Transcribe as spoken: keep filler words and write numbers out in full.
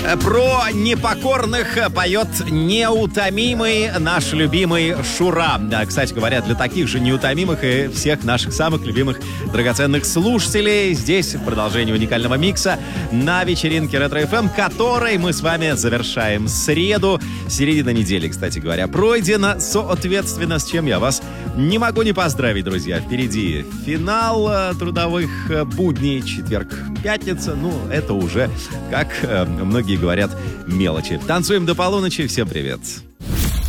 Про непокорных поет неутомимый наш любимый Шура. Да, кстати говоря, для таких же неутомимых и всех наших самых любимых драгоценных слушателей здесь в продолжении уникального микса на вечеринке Ретро эф эм, который мы с вами завершаем среду. Середина недели, кстати говоря, пройдена, соответственно, с чем я вас не могу не поздравить, друзья. Впереди финал трудовых будней, четверг, пятница. Ну, это уже, как многие говорят, мелочи. Танцуем до полуночи. Всем привет.